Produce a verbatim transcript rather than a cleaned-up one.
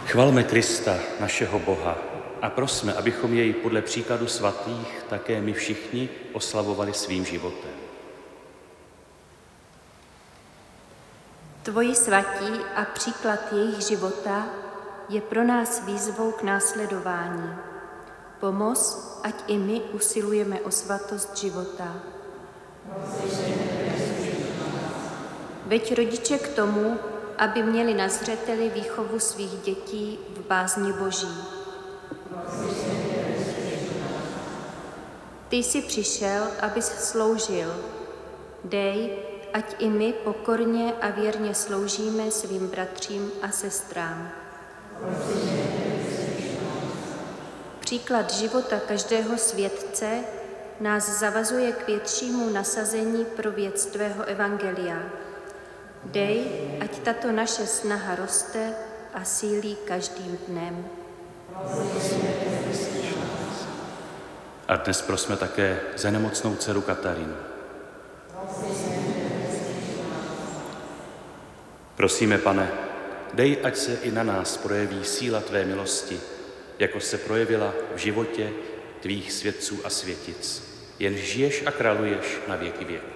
Chvalme Krista, našeho Boha, a prosme, abychom jej podle příkladu svatých také my všichni oslavovali svým životem. Tvoji svatí a příklad jejich života je pro nás výzvou k následování. Pomoz, ať i my usilujeme o svatost života. Veď rodiče k tomu, aby měli na zřeteli výchovu svých dětí v bázni Boží. Ty jsi přišel, abys sloužil. Dej, ať i my pokorně a věrně sloužíme svým bratřím a sestrám. Příklad života každého světce nás zavazuje k většímu nasazení pro věc tvého evangelia. Dej, ať tato naše snaha roste a sílí každým dnem. A dnes prosme také za nemocnou dceru Katarínu. Prosíme, Pane, dej, ať se i na nás projeví síla tvé milosti, jako se projevila v životě tvých světců a světic. Jen žiješ a králuješ na věky věků.